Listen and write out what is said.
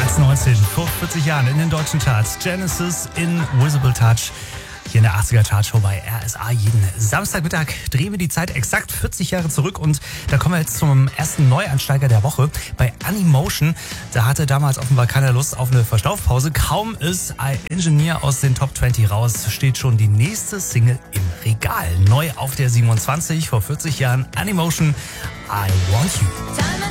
Platz 19, vor 40 Jahren in den deutschen Charts. Genesis, Invisible Touch. Hier in der 80er Chartshow bei RSA. Jeden Samstagmittag drehen wir die Zeit exakt 40 Jahre zurück. Und da kommen wir jetzt zum ersten Neuansteiger der Woche. Bei Animotion, da hatte damals offenbar keiner Lust auf eine Verschnaufpause. Kaum ist I Engineer aus den Top 20 raus, steht schon die nächste Single im Regal. Neu auf der 27, vor 40 Jahren Animotion, I Want You.